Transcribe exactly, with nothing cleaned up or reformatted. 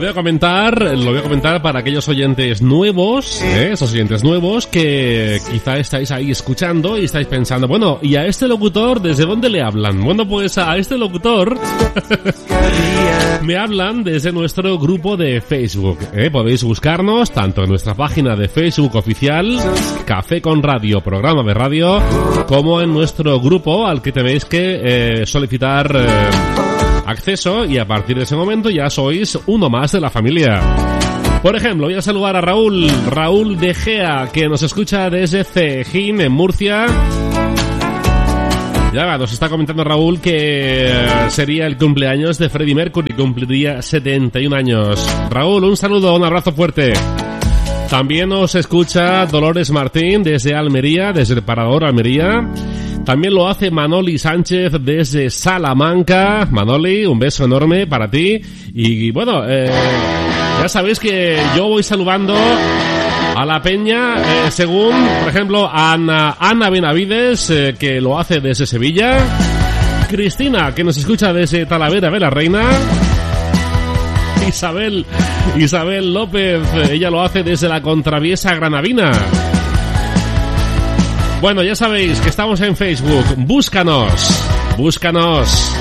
voy a comentar, lo voy a comentar para aquellos oyentes nuevos, ¿eh? Esos oyentes nuevos que quizá estáis ahí escuchando y estáis pensando, bueno, ¿y a este locutor desde dónde le hablan? Bueno, pues a este locutor me hablan desde nuestro grupo de Facebook, ¿eh? Podéis buscarnos tanto en nuestra página de Facebook oficial, Café con Radio, programa de radio, como en nuestro grupo al que tenéis que eh, solicitar eh, acceso, y a partir de ese momento ya sois uno más de la familia. Por ejemplo, voy a saludar a Raúl, Raúl de Gea, que nos escucha desde Cejín, en Murcia. Ya nos está comentando Raúl que sería el cumpleaños de Freddie Mercury, cumpliría setenta y un años. Raúl, un saludo, un abrazo fuerte. También nos escucha Dolores Martín desde Almería, desde el Parador Almería. También lo hace Manoli Sánchez desde Salamanca. Manoli, un beso enorme para ti. Y bueno, eh, ya sabéis que yo voy saludando a la peña, eh, según, por ejemplo, Ana, Ana Benavides, eh, que lo hace desde Sevilla. Cristina, que nos escucha desde Talavera de la Reina. Isabel, Isabel López, ella lo hace desde la Contraviesa Granadina. Bueno, ya sabéis que estamos en Facebook. Búscanos, búscanos.